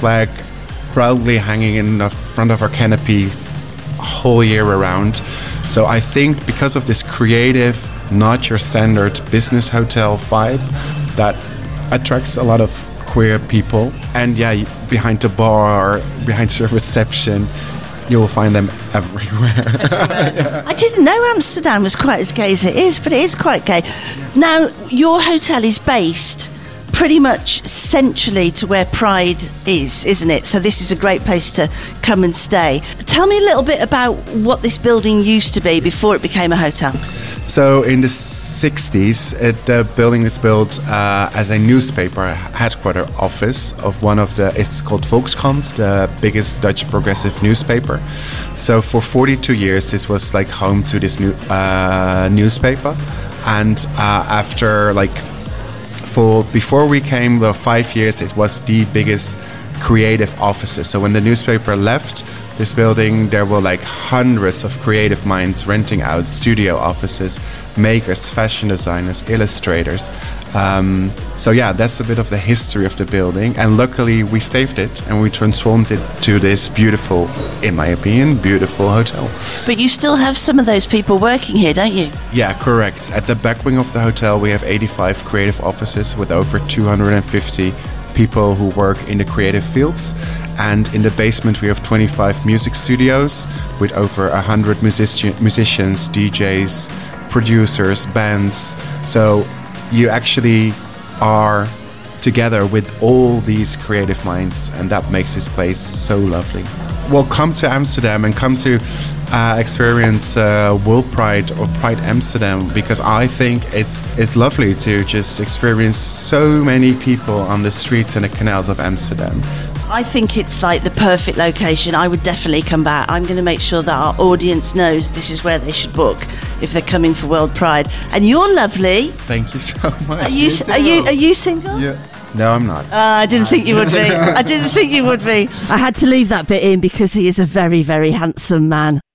flag proudly hanging in the front of our canopy whole year around. So I think because of this creative, not your standard business hotel vibe that attracts a lot of queer people. And yeah, behind the bar, behind the reception, you will find them everywhere. Yeah. I didn't know Amsterdam was quite as gay as it is, but it is quite gay. Now, your hotel is based pretty much centrally to where Pride is, isn't it? So this is a great place to come and stay. Tell me a little bit about what this building used to be before it became a hotel. So in the 60s, the building is built as a newspaper headquarter office of one of it's called Volkskrant, the biggest Dutch progressive newspaper. So for 42 years, this was like home to this newspaper. And after before we came, 5 years, it was the biggest creative offices. So when the newspaper left this building, there were like hundreds of creative minds renting out studio offices, makers, fashion designers, illustrators. So yeah, that's a bit of the history of the building. And luckily we saved it and we transformed it to this beautiful, in my opinion, beautiful hotel. But you still have some of those people working here, don't you? Yeah, correct. At the back wing of the hotel, we have 85 creative offices with over 250 people who work in the creative fields. And in the basement, we have 25 music studios with over 100 musicians, DJs, producers, bands. So you actually are together with all these creative minds, and that makes this place so lovely. Well, come to Amsterdam and come to experience World Pride or Pride Amsterdam, because I think it's lovely to just experience so many people on the streets and the canals of Amsterdam. I think it's like the perfect location. I would definitely come back. I'm going to make sure that our audience knows this is where they should book if they're coming for World Pride. And you're lovely. Thank you so much. Are you single? Yeah. No, I'm not. I didn't think you would be. I didn't think you would be. I had to leave that bit in because he is a very, very handsome man.